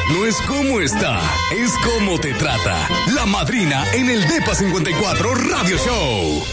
no es cómo está, es cómo te trata. La Madrina en el Depa 54 Radio Show.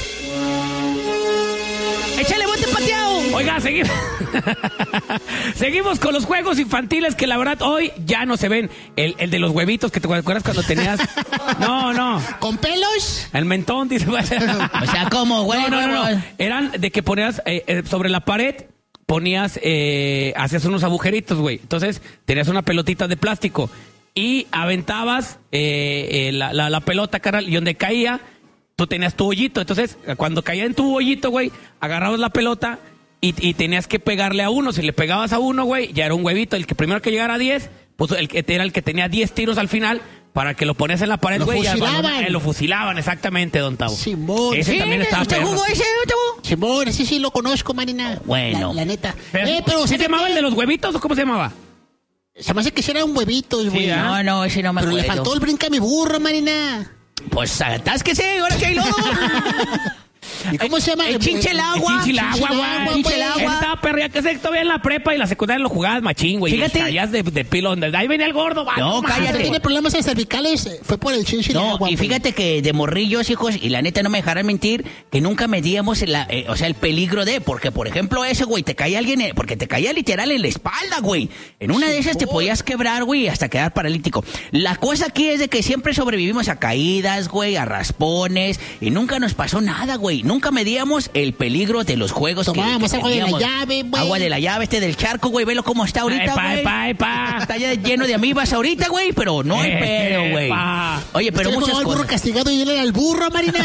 ¡Échale bote pateado! Oiga, seguimos con los juegos infantiles que la verdad hoy ya no se ven. El de los huevitos, que te acuerdas cuando tenías... No. ¿Con pelos? El mentón, dice. O sea, ¿cómo, güey? No. Eran de que ponías sobre la pared, hacías unos agujeritos, güey. Entonces, tenías una pelotita de plástico y aventabas la pelota, carnal, y donde caía, tú tenías tu hoyito. Entonces, cuando caía en tu hoyito, güey, agarrabas la pelota y tenías que pegarle a uno. Si le pegabas a uno, güey, ya era un huevito. El que primero que llegara a 10, pues era el que tenía 10 tiros al final, para que lo ponías en la pared, güey. Lo fusilaban, exactamente, don Tavo. Simón. Ese también estaba ¿Usted perro. jugó ese, Tavo? Simón, ese sí lo conozco, Marina. Bueno. La neta. Pero ¿sí se llamaba el de los huevitos o cómo se llamaba? Se me hace que era un huevito, güey. Sí, No, ese no me acuerdo. Pero le faltó el brinca a mi burro, Marina. Pues atásquese, ahora que hay lodo. ¿Y cómo se llama? El chinchilagua. El chinchilagua, Él estaba perrea, que se todavía en la prepa y la secundaria lo jugabas machín, güey. Fíjate. Y caías de pilón. Ahí venía el gordo, va. No, cállate. Tiene problemas cervicales, fue por el chinchilagua. No, y fíjate que de morrillos, hijos, y la neta no me dejarán mentir, que nunca medíamos el peligro porque, por ejemplo, ese, güey, te caía alguien, porque te caía literal en la espalda, güey. En una de esas te podías quebrar, güey, hasta quedar paralítico. La cosa aquí es de que siempre sobrevivimos a caídas, güey, a raspones, y nunca nos pasó nada, güey. Nunca medíamos el peligro de los juegos. Tomábamos agua de la llave, güey. Agua de la llave, del charco, güey, velo cómo está ahorita, güey. Está ya lleno de amibas ahorita, güey, pero no hay pedo, güey. Oye, pero muchas cosas. El burro castigado y él era el burro, Marina.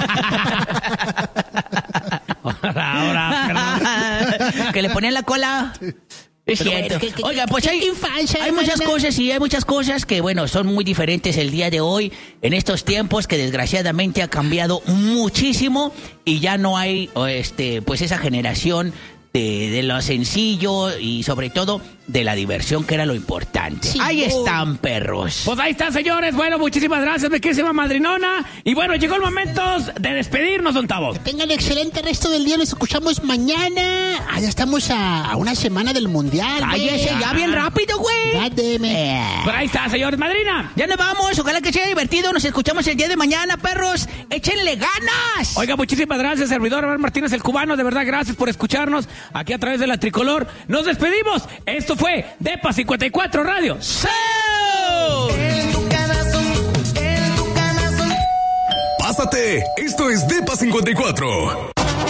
Ahora. Que le ponían la cola. Es cierto. Oiga, pues hay muchas cosas que, bueno, son muy diferentes el día de hoy, en estos tiempos que desgraciadamente ha cambiado muchísimo y ya no hay, pues esa generación de lo sencillo y sobre todo de la diversión, que era lo importante. Sí, ahí están, perros. Pues ahí están, señores. Bueno, muchísimas gracias, mi querísima madrinona. Y bueno, llegó el momento de despedirnos, don Tavo. Que tengan excelente resto del día. Nos escuchamos mañana. Ya estamos a una semana del mundial. Cállese, ya bien rápido, güey. Pues ahí está, señores, madrina. Ya nos vamos. Ojalá que sea divertido. Nos escuchamos el día de mañana, perros. ¡Échenle ganas! Oiga, muchísimas gracias, servidor Abel Martínez, el cubano. De verdad, gracias por escucharnos aquí a través de la Tricolor. Nos despedimos. Esto fue Depa 54 Radio. ¡Sí! Pásate, esto es Depa 54.